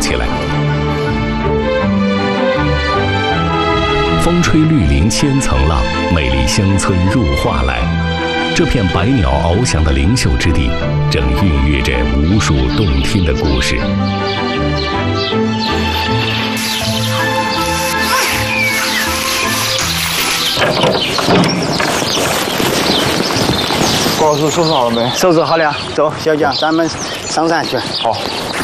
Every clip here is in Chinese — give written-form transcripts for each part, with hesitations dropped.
起来。风吹绿林千层浪，美丽乡村入画来。这片百鸟翱翔的灵秀之地，正孕育着无数动听的故事。 高叔收拾好了没？ 收拾好了，走，小蒋，咱们上山去。 好。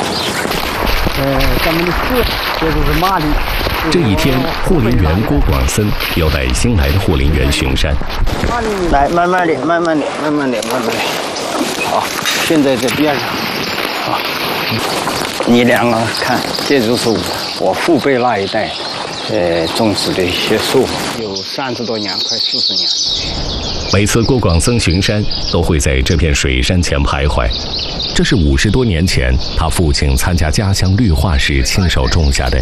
咱们的树，这就是马里。 这一天，护林员郭广森要带新来的护林员巡山。 来，慢慢的。好，现在这边上。好，你两个看，这就是我父辈那一代，种植的一些树，有30多年，快40年了。 每次郭广森巡山，都会在这片水山前徘徊。这是50多年前他父亲参加家乡绿化时亲手种下的。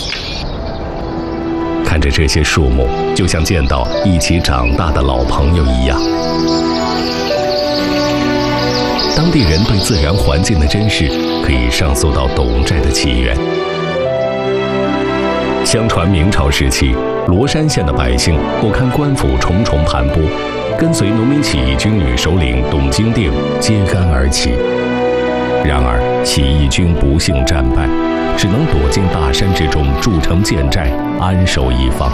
看着这些树木，就像见到一起长大的老朋友一样。当地人对自然环境的珍视，可以上溯到董寨的起源。相传明朝时期，罗山县的百姓不堪官府重重盘剥，跟随农民起义军女首领董金锭揭竿而起。然而，起义军不幸战败，只能躲进大山之中，筑成建寨，安守一方。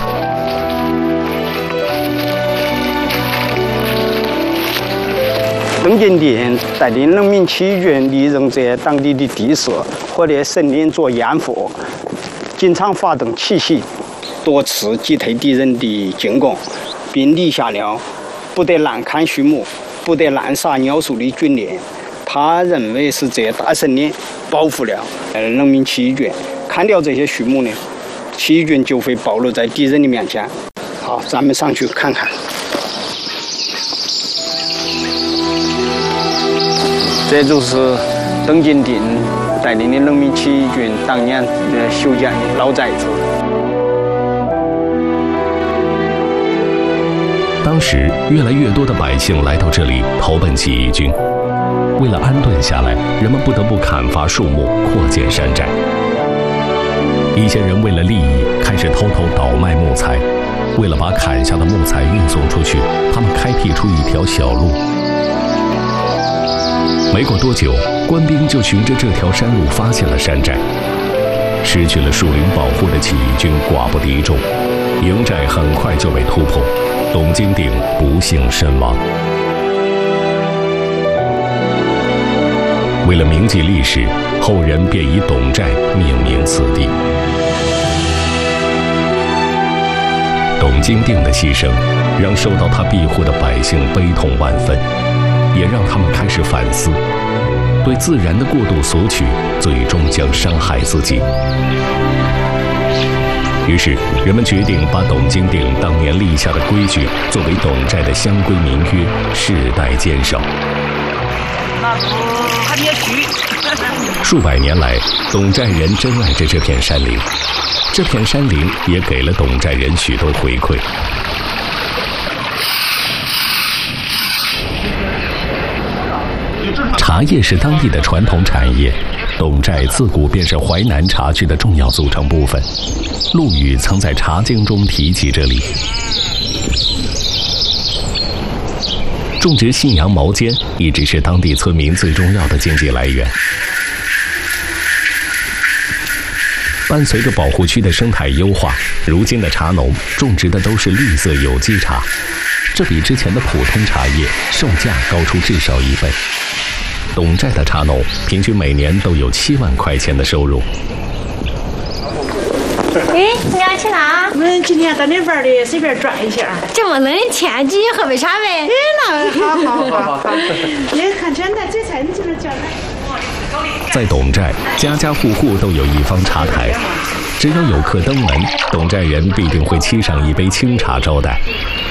董金锭带领农民起义军利用这当地的地势和森林做掩护，经常发动奇袭，多次击退敌人的进攻，并立下了不得滥砍树木、不得滥杀鸟兽的军令。他认为是这大森林保护了农民起义军，砍掉这些树木呢，起义军就会暴露在敌人的面前。好，咱们上去看看。这就是董金锭带领的农民起义军当年修建的老寨子。 当时，越来越多的百姓来到这里投奔起义军。为了安顿下来，人们不得不砍伐树木，扩建山寨。一些人为了利益，开始偷偷倒卖木材。为了把砍下的木材运送出去，他们开辟出一条小路。没过多久，官兵就循着这条山路发现了山寨。失去了树林保护的起义军寡不敌众，营寨很快就被突破，董金锭不幸身亡。为了铭记历史，后人便以董寨命名此地。董金锭的牺牲，让受到他庇护的百姓悲痛万分，也让他们开始反思，对自然的过度索取，最终将伤害自己。于是，人们决定把董金锭当年立下的规矩，作为董寨的乡规民约，世代坚守。数百年来，董寨人珍爱着这片山林，这片山林也给了董寨人许多回馈。茶叶是当地的传统产业，董寨自古便是淮南茶具的重要组成部分。陆羽曾在《茶经》中提及这里。种植信阳毛尖一直是当地村民最重要的经济来源。伴随着保护区的生态优化，如今的茶农种植的都是绿色有机茶，这比之前的普通茶叶售价高出至少1倍。董寨的茶农平均每年都有7万块钱的收入。 你要去哪？ 我们今天到那边的随便转一下。 这么冷，天气喝杯茶呗。 那好。你看现在这菜，你就是叫来。 在董寨，家家户户都有一方茶台，只要有客登门，董寨人必定会沏上一杯清茶招待。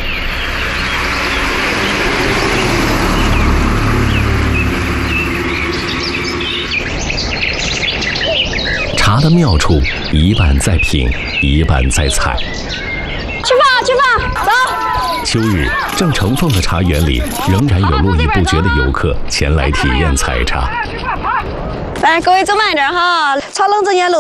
茶的妙处，一半在品，一半在采。 吃饭，走。 秋日，正盛放的茶园里，仍然有络绎不绝的游客前来体验采茶。 来，各位走慢点哈，茶冷子沿路。